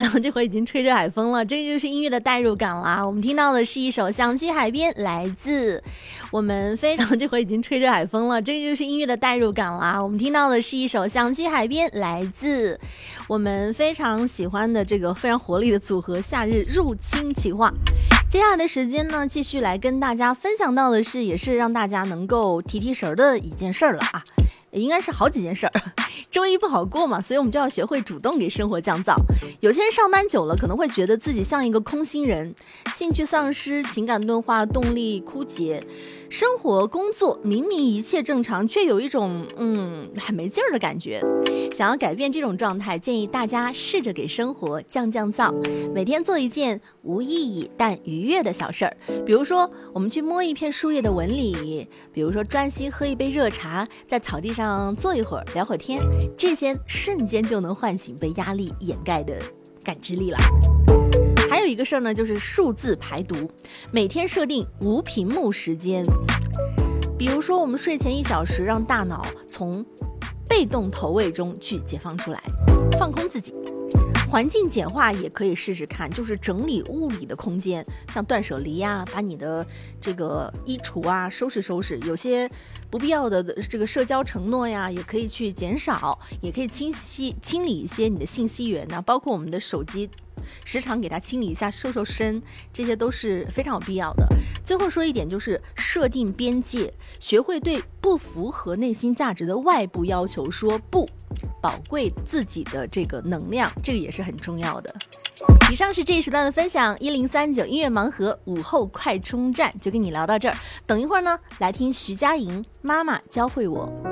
常这回已经吹着海风了，这就是音乐的代入感啦。我们听到的是一首《想去海边》，来自我们非常这回已经吹着海风了，这就是音乐的代入感啦。我们听到的是一首《想去海边》，来自我们非常喜欢的这个非常活力的组合夏日入侵企划。接下来的时间呢，继续来跟大家分享到的是，也是让大家能够提提神的一件事儿了啊，应该是好几件事儿。周一不好过嘛，所以我们就要学会主动给生活降噪。有些人上班久了，可能会觉得自己像一个空心人，兴趣丧失，情感钝化，动力枯竭。生活工作明明一切正常，却有一种很没劲儿的感觉。想要改变这种状态，建议大家试着给生活降噪，每天做一件无意义但愉悦的小事儿。比如说我们去摸一片树叶的纹理，比如说专心喝一杯热茶，在草地上坐一会儿聊会儿天，这些瞬间就能唤醒被压力掩盖的感知力了。还有一个事儿呢，就是数字排毒，每天设定无屏幕时间。比如说我们睡前1小时，让大脑从被动投喂中去解放出来，放空自己。环境简化也可以试试看，就是整理物理的空间，像断舍离啊，把你的这个衣橱啊收拾收拾，有些不必要的这个社交承诺呀，也可以去减少，也可以清理一些你的信息源呢，包括我们的手机，时常给它清理一下，瘦身，这些都是非常有必要的。最后说一点，就是设定边界，学会对不符合内心价值的外部要求说不，宝贵自己的这个能量，这个也是很重要的。以上是这一时段的分享，1039音乐盲盒午后快充站就跟你聊到这儿。等一会儿呢，来听徐佳莹《妈妈教会我》。